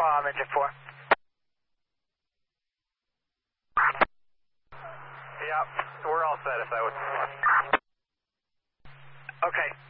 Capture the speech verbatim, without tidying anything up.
while I'm engine four. Yeah, we're all set if that was... Okay.